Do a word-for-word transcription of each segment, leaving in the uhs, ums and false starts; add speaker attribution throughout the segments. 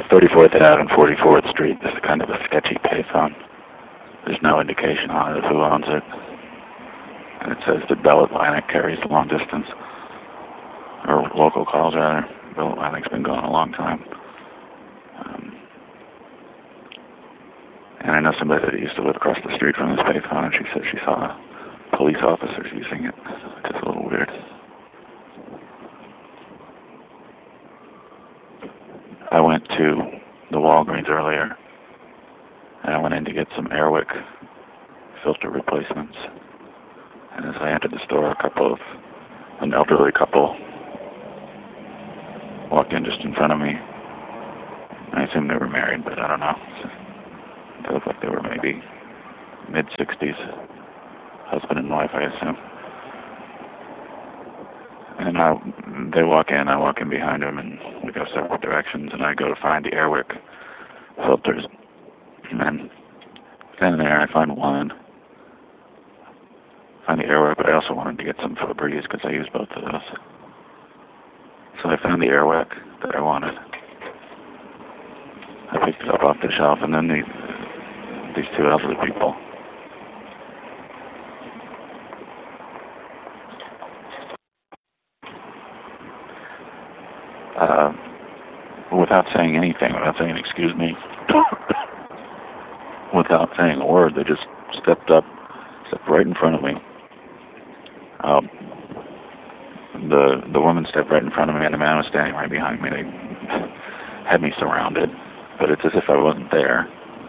Speaker 1: thirty-fourth Avenue and forty-fourth Street. This is kind of a sketchy payphone. There's no indication on it of who owns it. And it says that Bell Atlantic carries long distance, or local calls rather. Bell Atlantic's been going a long time. Um, and I know somebody that used to live across the street from this payphone, and she said she saw police officers using it. It's just a little weird. I went to the Walgreens earlier, and I went in to get some Airwick filter replacements. And as I entered the store, a couple of, an elderly couple walked in just in front of me. I assume they were married, but I don't know. They looked like they were maybe mid-sixties, husband and wife, I assume. And I, they walk in, I walk in behind them, and we go several directions, and I go to find the Airwick filters. And then standing there, I find one. Find the Airwick, but I also wanted to get some Febreze because I use both of those. So I found the Airwick that I wanted. I picked it up off the shelf, and then these, these two elderly people uh, without saying anything, without saying excuse me, without saying a word, they just stepped up, stepped right in front of me. Um, the the woman stepped right in front of me, and the man was standing right behind me. They had me surrounded, but it's as if I wasn't there.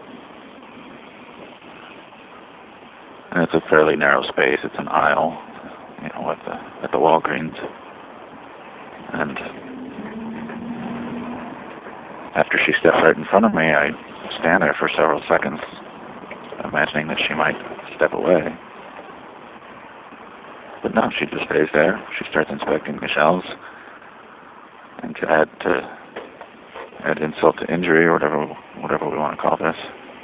Speaker 1: And it's a fairly narrow space. It's an aisle, you know, at the at the Walgreens. And after she stepped right in front of me, I stand there for several seconds, imagining that she might step away. But no, she just stays there. She starts inspecting the shelves. And to add to add insult to injury, or whatever whatever we want to call this,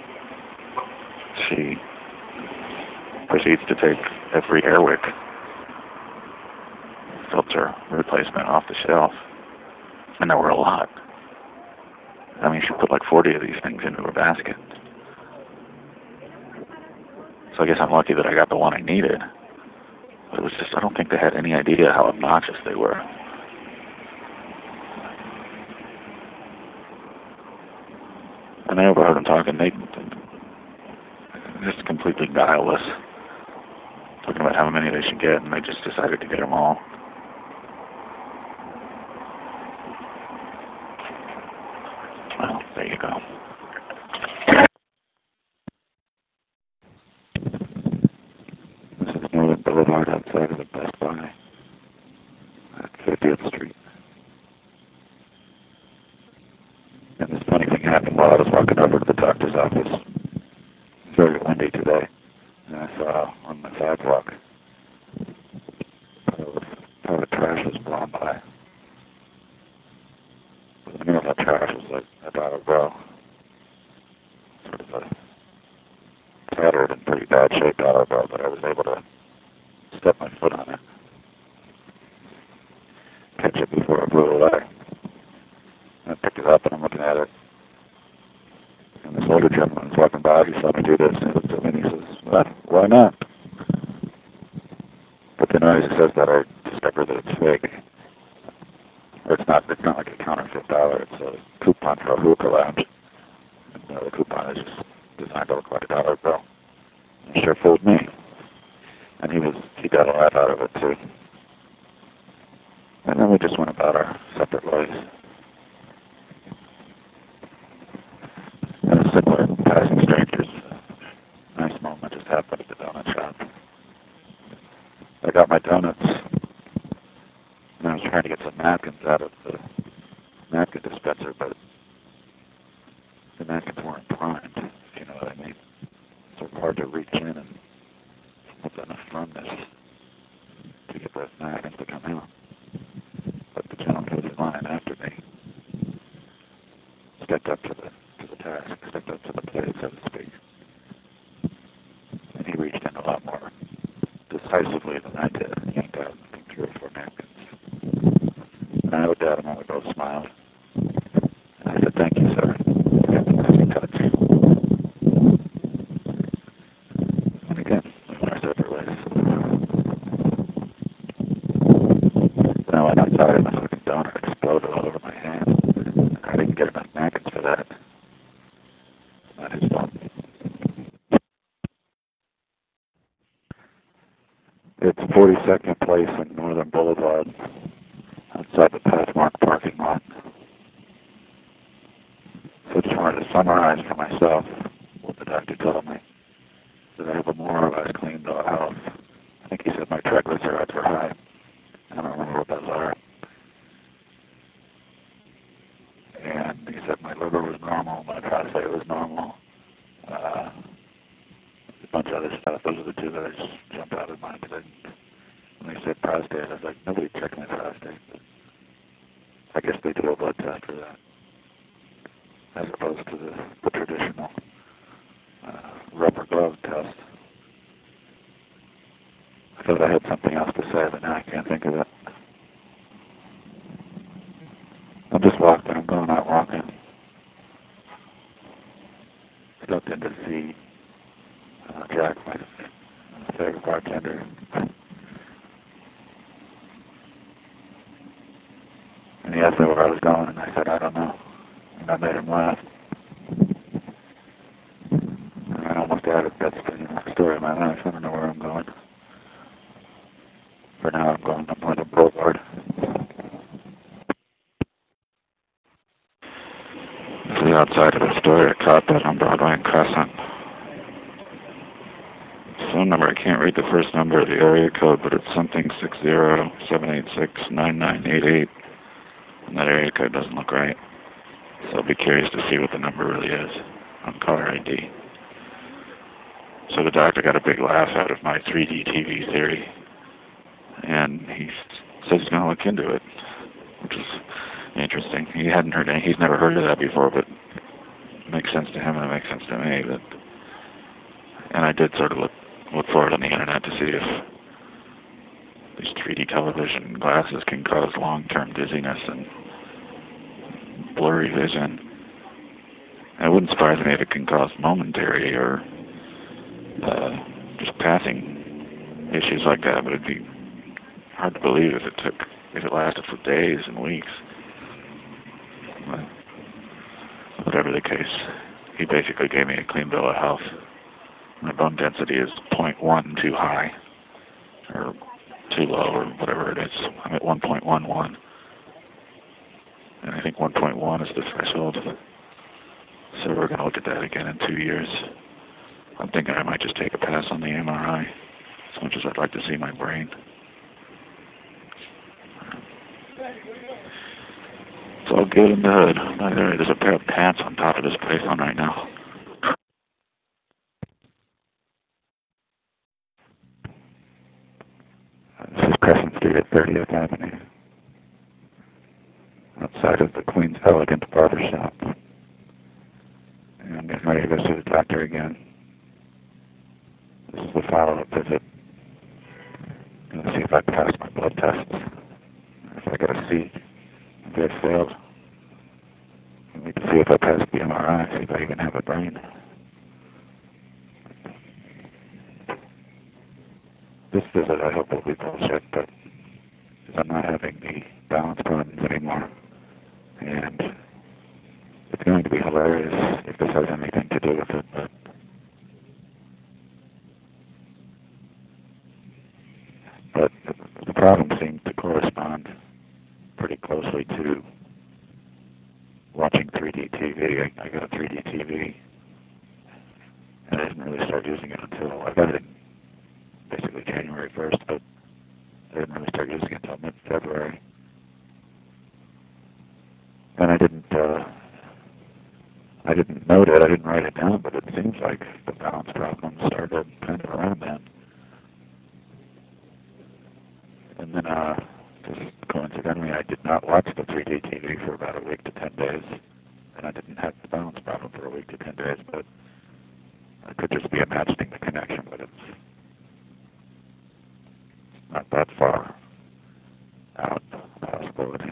Speaker 1: she proceeds to take every Airwick filter replacement off the shelf. And there were a lot. I mean, she put like forty of these things into her basket. So I guess I'm lucky that I got the one I needed. But it was just, I don't think they had any idea how obnoxious they were. And I overheard them talking. They just completely guileless, talking about how many they should get, and they just decided to get them all. Well, there you go. This is Northern Boulevard outside of the Best Buy at fiftieth Street. And this funny thing happened while I was walking over to the doctor's office. It's very windy today. And I saw on the sidewalk, how the trash was blown by. The middle of that trash was like a dollar bill. Sort of a tattered and pretty bad shape dollar bill, but I was able to step my foot on it, catch it before it blew away. And I picked it up and I'm looking at it. And this older gentleman was walking by, he saw me do this, and he looked at me and he says, well, why not? But then as he says that, I discover that it's fake. Or it's not, it's not like a counterfeit dollar, it's a coupon for a hookah lounge. And, uh, the coupon is just designed to look like a dollar bill. It sure fooled me. And he was, he got a laugh out of it too. And then we just went about our separate ways. And a similar passing strangers, a nice moment just happened at the donut shop. I got my donuts, and I was trying to get some napkins out of the napkin dispenser, but the napkins weren't primed, if you know what I mean. So it's hard to reach in and with enough firmness to get those napkins to come out. But the gentleman who was in line after me stepped up to the to the task, stepped up to the plate, so to speak. And he reached in a lot more decisively than I did, and yanked out I think three or four napkins. And I looked at him and we both smiled. And I said, thank you, sir. outside the Pathmark parking lot. So I just wanted to summarize for myself what the doctor told me. That I have a more or less clean bill of health. I think he said my triglycerides were high. I don't remember what those are. And he said my liver was normal, my prostate was normal. Uh, a bunch of other stuff. Those are the two that I just jumped out of mind. Because when they said prostate, I was like, nobody checked my prostate. But I guess they do a blood test for that, as opposed to the, the traditional uh, rubber glove test. I thought I had something else to say, but now I can't think of it. I'm just walking. I'm going out walking. Stopped in to see uh, Jack, my favorite bartender. And he asked me where I was going, and I said, I don't know. And I made him laugh. And I almost added, that's the story of my life. I don't know where I'm going. For now, I'm going up on the boulevard. To the outside of the store at Cotbed on Broadway and Crescent. Phone number, I can't read the first number of the area code, but it's something six zero seven eight six nine nine eight eight. And that area code doesn't look right. So I'll be curious to see what the number really is on caller I D. So the doctor got a big laugh out of my three D T V theory. And he says he's going to look into it, which is interesting. He hadn't heard any, he's never heard of that before, but it makes sense to him and it makes sense to me. But, and I did sort of look, look for it on the internet to see if these three D television glasses can cause long-term dizziness and blurry vision. And it wouldn't surprise me if it can cause momentary or uh, just passing issues like that, but it'd be hard to believe if it took, if it lasted for days and weeks. But whatever the case, he basically gave me a clean bill of health. My bone density is zero point one too high, or too low, or whatever it is. I'm at one point one one. And I think one point one is the threshold. So we're going to look at that again in two years. I'm thinking I might just take a pass on the M R I, as much as I'd like to see my brain. It's all good in the hood. There's a pair of pants on top of this place on right now. This is Crescent Street at thirtieth Avenue, outside of the Queen's Elegant Barber Shop. And I'm getting ready to go see the doctor again. This is the follow-up visit. I'm going to see if I pass my blood tests. If I get a C, if I failed, I need to see if I pass the M R I, see if I even have a brain. This visit I hope will be bullshit, but I'm not having the balance problems anymore. And it's going to be hilarious if this has anything to do with it, but but the problem seems to correspond pretty closely to watching three D T V. I, I got a three D T V, and I didn't really start using it until, I got it basically January first, but I didn't really start using it until mid-February. And I didn't, uh, I didn't note it, I didn't write it down, but it seems like the balance problem started kind of around then. And then, uh, just coincidentally, I did not watch the three D T V for about a week to ten days. And I didn't have the balance problem for a week to ten days, but I could just be imagining the connection, but it's not that far out a possibility.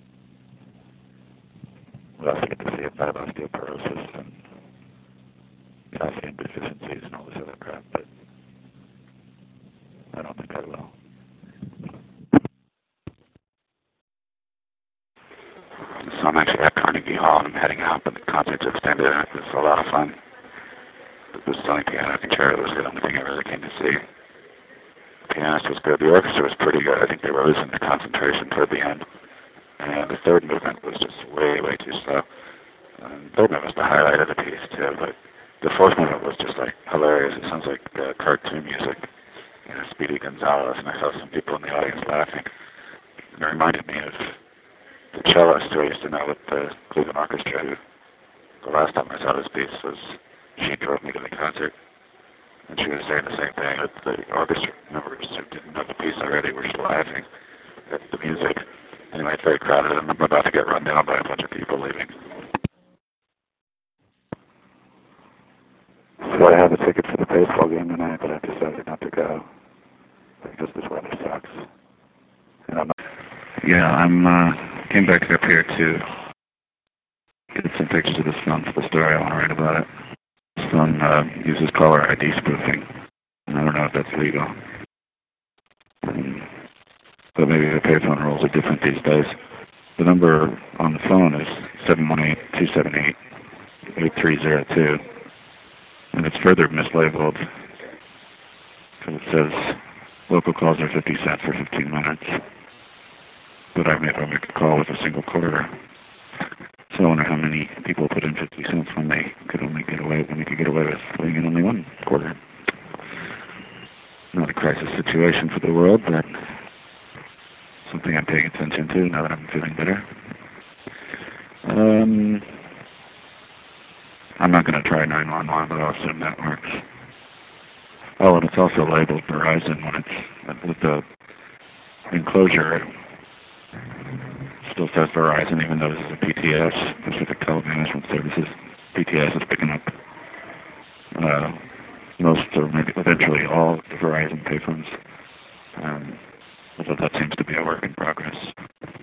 Speaker 1: We also get to see if I have osteoporosis and calcium deficiencies and all this other crap, but I don't think I will. So I'm actually at Carnegie Hall and I'm heading out, but the concert's extended and it's a lot of fun. The Sony Piano Concerto was the only thing I really came to see. The pianist was good. The orchestra was pretty good. I think they were losing their concentration toward the end. And the third movement was just way, way too slow. Um, the third movement was the highlight of the piece, too, but the fourth movement was just, like, hilarious. It sounds like uh, cartoon music, you know, Speedy Gonzales, and I saw some people in the audience laughing. And it reminded me of the cellist who I used to know at the Cleveland Orchestra, who the last time I saw this piece was she drove me to the concert. And she was saying the same thing, that the orchestra members who didn't know the piece already were just laughing at the music. Anyway, it's very crowded, and I'm about to get run down by a bunch of people leaving. So I have a ticket for the baseball game tonight, but I decided not to go because this weather sucks. And I'm yeah, I'm uh, came back up here to get some pictures of this film for the story I want to write about it. This film uh, uses caller I D spoofing. I don't know if that's legal. Um, but maybe the payphone rules are different these days. The number on the phone is seven one eight, two seven eight, eight three zero two. And it's further mislabeled because it says local calls are fifty cents for fifteen minutes. But I made, I make a call with a single quarter. So I wonder how many people put in fifty cents when they could only get away, when they could get away with putting in only one quarter. Not a crisis situation for the world, but something I'm paying attention to now that I'm feeling better. Um, I'm not going to try nine one one, but I'll assume that works. Oh, and it's also labeled Verizon when it's with the enclosure. Still says Verizon, even though this is a P T S, Pacific Telemanagement Services. P T S is picking up uh, most, or maybe eventually all, of the Verizon payphones. Um, although that seems to be a work in progress.